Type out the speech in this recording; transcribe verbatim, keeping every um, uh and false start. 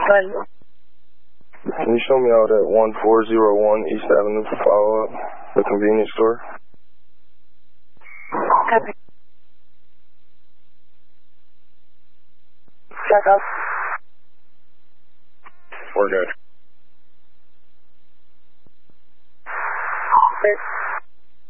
Good. Can you show me out at one four zero one East Avenue for follow-up, the convenience store? Copy. Check up. We're good. Clear.